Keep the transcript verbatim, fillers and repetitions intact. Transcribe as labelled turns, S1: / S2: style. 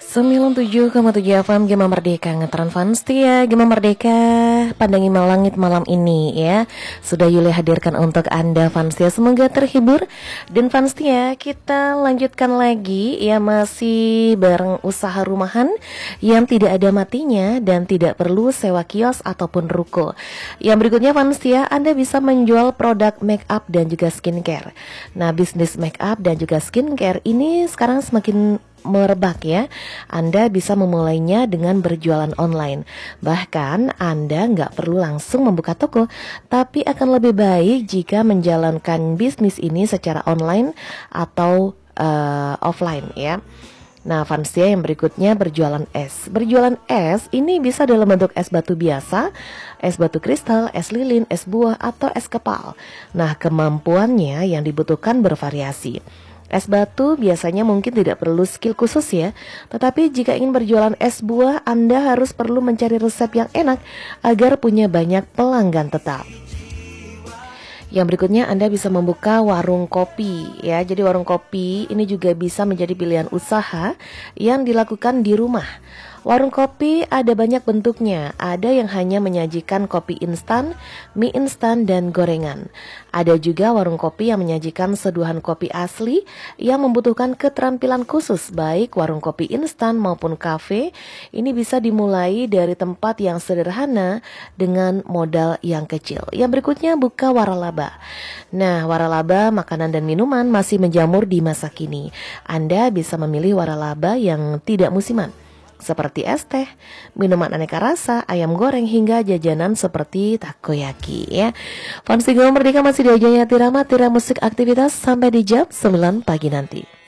S1: sembilan puluh tujuh koma tujuh F M Gema Merdeka Ngetran Fans ya Gema Merdeka pandangi langit malam ini ya. Sudah Yuli hadirkan untuk Anda fans ya. Semoga terhibur. Dan fans ya, kita lanjutkan lagi ya, masih bareng usaha rumahan yang tidak ada matinya dan tidak perlu sewa kios ataupun ruko. Yang berikutnya fans ya, Anda bisa menjual produk make up dan juga skincare. Nah, bisnis make up dan juga skincare ini sekarang semakin merebak ya. Anda bisa memulainya dengan berjualan online. Bahkan Anda nggak perlu langsung membuka toko, tapi akan lebih baik jika menjalankan bisnis ini secara online atau uh, offline ya. Nah, fansia yang berikutnya berjualan es. Berjualan es ini bisa dalam bentuk es batu biasa, es batu kristal, es lilin, es buah, atau es kepal. Nah, kemampuannya yang dibutuhkan bervariasi. Es batu biasanya mungkin tidak perlu skill khusus ya. Tetapi jika ingin berjualan es buah, Anda harus perlu mencari resep yang enak agar punya banyak pelanggan tetap. Yang berikutnya Anda bisa membuka warung kopi ya. Jadi warung kopi ini juga bisa menjadi pilihan usaha yang dilakukan di rumah. Warung kopi ada banyak bentuknya. Ada yang hanya menyajikan kopi instan, mie instan, dan gorengan. Ada juga warung kopi yang menyajikan seduhan kopi asli yang membutuhkan keterampilan khusus, baik warung kopi instan maupun kafe. Ini bisa dimulai dari tempat yang sederhana dengan modal yang kecil. Yang berikutnya buka waralaba. Nah, waralaba makanan dan minuman masih menjamur di masa kini. Anda bisa memilih waralaba yang tidak musiman, seperti es teh, minuman aneka rasa, ayam goreng, hingga jajanan seperti takoyaki ya. Fans Gema Merdeka masih di Ojanya Tirama, Tira Musik Aktivitas sampai di jam sembilan pagi nanti.